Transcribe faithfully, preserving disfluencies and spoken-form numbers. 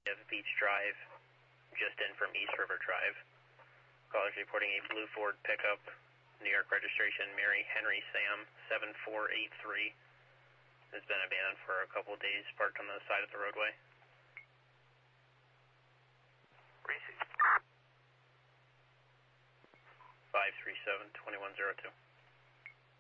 of Beach Drive, just in from East River Drive. Callers reporting a blue Ford pickup, New York registration, Mary Henry Sam, seven four eight three. Has been abandoned for a couple of days, parked on the side of the roadway. Receive. five three seven, two one zero two.